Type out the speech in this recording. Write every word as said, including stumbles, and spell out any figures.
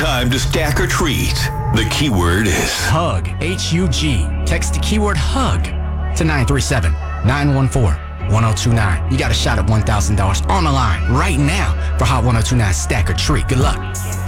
time to stack or treat. The keyword is HUG. H U G. Text the keyword HUG to nine three seven, nine one four, one oh two nine. You got a shot at one thousand dollars on the line right now for Hot ten twenty-nine Stack or Treat. Good luck.